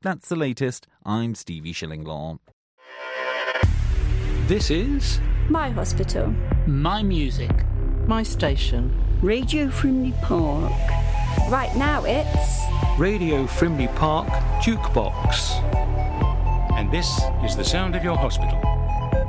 That's the latest. I'm Stevie Shillinglaw. This is My hospital. My music. My station. Radio Frimley Park. Right now it's Radio Frimley Park Jukebox. And this is the sound of your hospital.